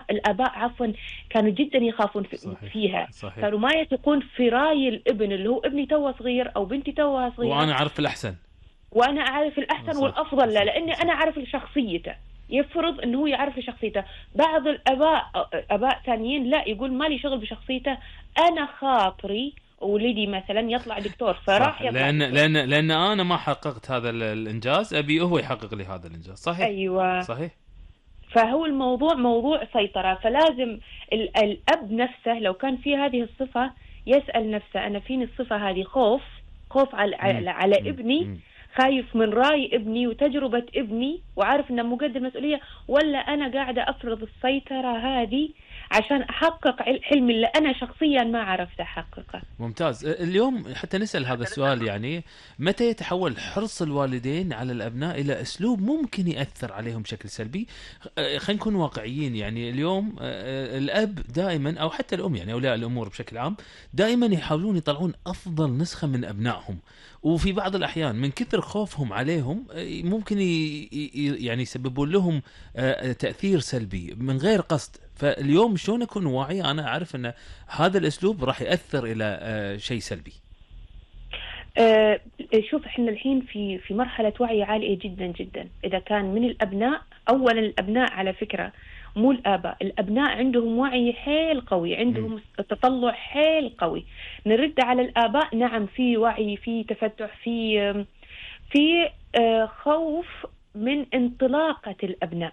الآباء عفوا كانوا جدا يخافون فيها. صحيح. كانوا ما يثقون في رأي الابن اللي هو ابني توه صغير أو بنتي توها صغيرة، وأنا أعرف الأحسن، وأنا أعرف الأحسن والأفضل له، لأني أنا أعرف شخصيته. يفرض أنه يعرف شخصيته. بعض أباء ثانيين لا، يقول مالي شغل بشخصيته، أنا خاطري ولدي مثلا يطلع دكتور فراح يطلع لأن أنا ما حققت هذا الإنجاز، أبي هو يحقق لي هذا الإنجاز. صحيح. أيوة صحيح. فهو الموضوع موضوع سيطرة. فلازم الأب نفسه لو كان فيه هذه الصفة يسأل نفسه، أنا فيني الصفة هذه خوف على ابني، خايف من رأي ابني وتجربة ابني وعارف أنه مقدم مسؤولية، ولا أنا قاعدة أفرض السيطرة هذه عشان أحقق حلمي اللي أنا شخصيا ما عرفت أحققه. ممتاز. اليوم حتى نسأل هذا السؤال، يعني متى يتحول حرص الوالدين على الأبناء إلى أسلوب ممكن يأثر عليهم بشكل سلبي؟ خلينا نكون واقعيين. يعني اليوم الأب دائما أو حتى الأم، يعني أولياء الأمور بشكل عام، دائما يحاولون يطلعون أفضل نسخة من أبنائهم، وفي بعض الأحيان من كثر خوفهم عليهم ممكن يعني يسببون لهم تأثير سلبي من غير قصد. فاليوم شلون أكون واعي أنا أعرف أن هذا الأسلوب راح يأثر إلى شيء سلبي؟ شوف احنا الحين في مرحلة وعي عالية جدا جدا. إذا كان من الأبناء، أولا الأبناء على فكرة مو الآباء، الأبناء عندهم وعي حيل قوي، عندهم تطلع حيل قوي. نرد على الآباء، نعم في وعي، في تفتح، في خوف من انطلاقة الأبناء.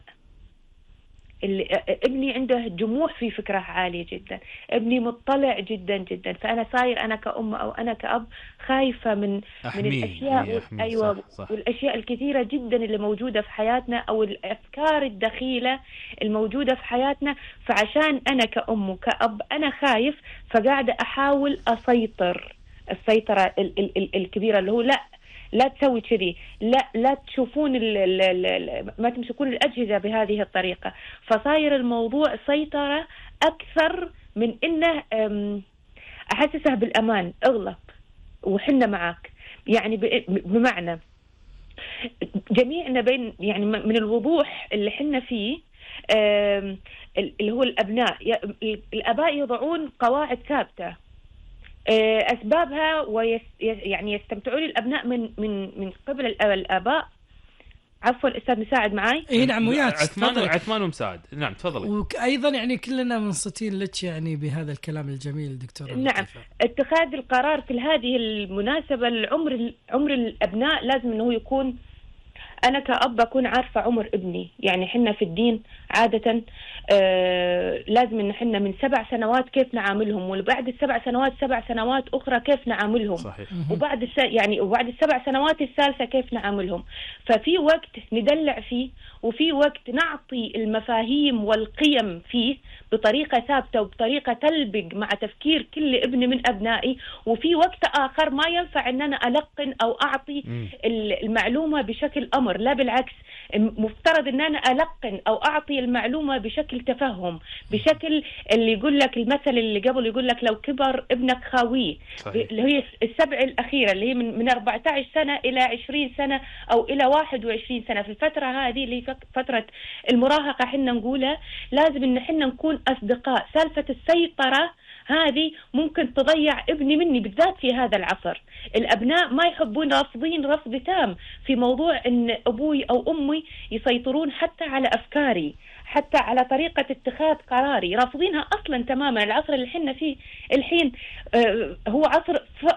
ابني عنده جموح في فكرة عالية جدا، ابني مطلع جدا جدا، فأنا صاير أنا كأم أو أنا كأب خايفة من الأشياء أيوة صح. والأشياء الكثيرة جدا اللي موجودة في حياتنا أو الأفكار الدخيلة الموجودة في حياتنا. فعشان أنا كأم وكأب أنا خايف، فقاعدة أحاول أسيطر السيطرة الكبيرة اللي هو لا تسوي كذي، لا تشوفون ما تمسكون الأجهزة بهذه الطريقة. فصاير الموضوع سيطرة أكثر من إنه أحسسه بالأمان، اغلق وحنا معك. يعني بمعنى جميعنا بين، يعني من الوضوح اللي حنا فيه اللي هو الأبناء، الآباء يضعون قواعد ثابتة أسبابها يعني يستمتعون الأبناء من قبل الآباء. عفوا أستاذ مساعد معاي؟ إيه نعم وياك عثمان ومساعد. نعم تفضلي. وأيضا يعني كلنا منصتين لك يعني بهذا الكلام الجميل دكتور. نعم اتخاذ القرار في هذه المناسبة عمر الأبناء لازم أنه يكون، أنا كأب أكون عارفة عمر ابني. يعني حنا في الدين عادة لازم إن حنا من 7 سنوات كيف نعاملهم، وبعد 7 سنوات 7 سنوات أخرى كيف نعاملهم. صحيح. وبعد وبعد 7 سنوات الثالثة كيف نعاملهم. ففي وقت ندلع فيه، وفي وقت نعطي المفاهيم والقيم فيه بطريقة ثابتة وبطريقة تلبق مع تفكير كل ابن من أبنائي. وفي وقت آخر ما ينفع أن أنا ألقن أو أعطي المعلومة بشكل أمر، لا بالعكس، مفترض أن أنا ألقن أو أعطي المعلومة بشكل تفهم، بشكل اللي يقول لك المثل اللي قبل يقول لك لو كبر ابنك خاويه، اللي هي السبع الأخيرة اللي هي من 14 سنة إلى 20 سنة أو إلى 21 سنة. في الفترة هذه اللي فترة المراهقة حنا نقولها لازم إن حنا نكون أصدقاء. سالفة السيطرة هذه ممكن تضيع ابني مني، بالذات في هذا العصر. الأبناء ما يحبون، رافضين رفض تام في موضوع إن أبوي أو أمي يسيطرون حتى على أفكاري، حتى على طريقة اتخاذ قراري، رافضينها أصلا تماما. العصر اللي حنا فيه الحين هو عصر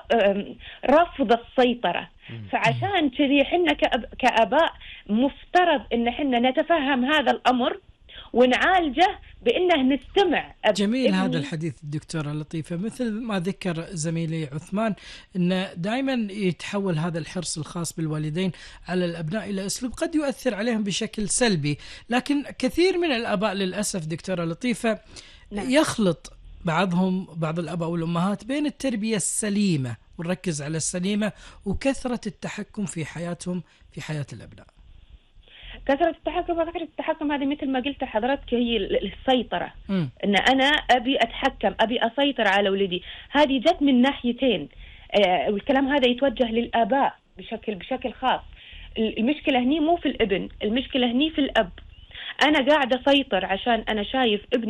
رفض السيطرة. فعشان كذي حنا كأباء مفترض إن حنا نتفهم هذا الأمر ونعالجه بأنه نستمع. جميل هذا الحديث الدكتورة لطيفة. مثل ما ذكر زميلي عثمان أن دائما يتحول هذا الحرص الخاص بالوالدين على الأبناء إلى أسلوب قد يؤثر عليهم بشكل سلبي، لكن كثير من الآباء للأسف دكتورة لطيفة يخلط بعض الآباء والأمهات بين التربية السليمة، ونركز على السليمة، وكثرة التحكم في حياتهم في حياة الأبناء. كثرة التحكم هذه مثل ما قلت حضرتك هي السيطرة. إن أنا أبي أتحكم، أبي أسيطر على ولدي. هذه جت من ناحيتين. والكلام هذا يتوجه للآباء بشكل خاص. المشكلة هني مو في الابن، المشكلة هني في الأب. أنا قاعدة أسيطر عشان أنا شايف ابني